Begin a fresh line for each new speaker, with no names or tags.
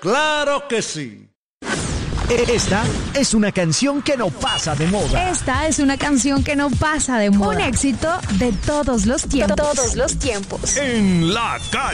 ¡Claro que sí!
Esta es una canción que no pasa de moda.
Esta es una canción que no pasa de moda. Un éxito de todos los tiempos.
En la calle.